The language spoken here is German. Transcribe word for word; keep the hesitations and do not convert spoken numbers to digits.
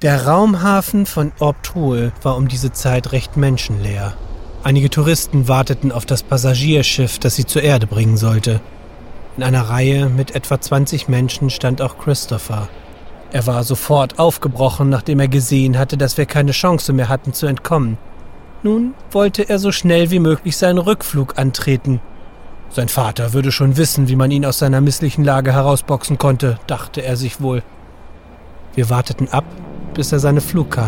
Der Raumhafen von Orb-Tool war um diese Zeit recht menschenleer. Einige Touristen warteten auf das Passagierschiff, das sie zur Erde bringen sollte. In einer Reihe mit etwa zwanzig Menschen stand auch Christopher. Er war sofort aufgebrochen, nachdem er gesehen hatte, dass wir keine Chance mehr hatten zu entkommen. Nun wollte er so schnell wie möglich seinen Rückflug antreten. Sein Vater würde schon wissen, wie man ihn aus seiner misslichen Lage herausboxen konnte, dachte er sich wohl. Wir warteten ab, bis er seine Flugkarte